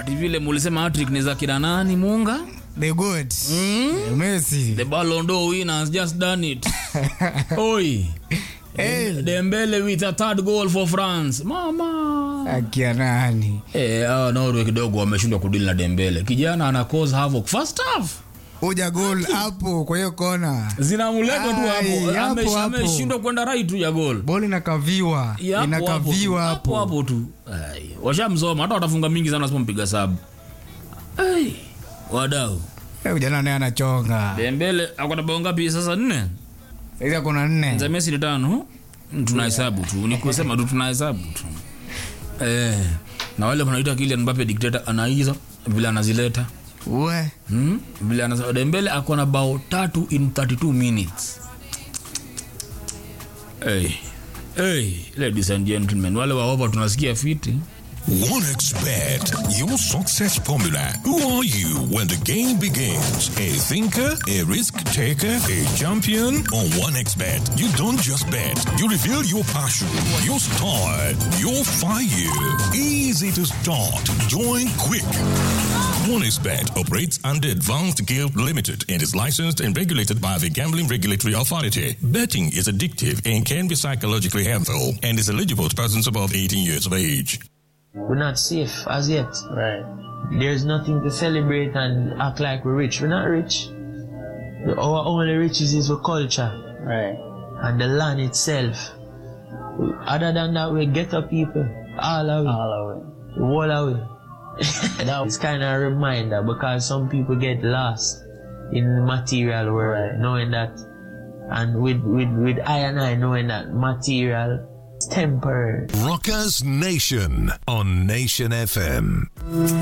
ati vile mulisema hat-trick ni za kina nani Munga? The good. Messi. The Ballon d'Or winner has just done it. Oi. Dembele with a third goal for France. Mama. Akia nani? Norway kidogo wameshindwa kudili na Dembele. Kijana ana cause havoc first half. Uja goal hapo kwa hiyo kona. Zinamuleta tu hapo. Ameshindwa kwenda right tu ya goal. Ball inakaviwa. Inakaviwa hapo tu. Washamsoma hata watafunga mingi sana wasipompiga sub. Wadau. Ujana naye anachonga. Dembele akona bao ngapi sasa 4? Sasa kuna 4. Za Messi ni 5. Tunahesabu tu. Nikusema tu tunahesabu tu. Na wale wanaita Kylian Mbappe dictator anaiza vile anazileta. We. Vile anazileta Dembele akona bao 3 in 32 minutes. Ladies and gentlemen, wale wa hapa tunasikia fiti. 1xBet, your success formula. Who are you when the game begins? A thinker, a risk taker, a champion? On 1xBet, you don't just bet. You reveal your passion, your style, your fire. Easy to start. Join quick. 1xBet operates under Advanced Guild Limited and is licensed and regulated by the Gambling Regulatory Authority. Betting is addictive and can be psychologically harmful and is eligible to persons above 18 years of age. We're not safe as yet. Right. There's nothing to celebrate and act like we're rich. We're not rich. Our only riches is our culture. Right. And the land itself. Other than that, we ghetto people. All away. All away. It's kind of a reminder because some people get lost in the material world, right, knowing that, and with I and I knowing that material is temporary. Rockers Nation on Nation FM.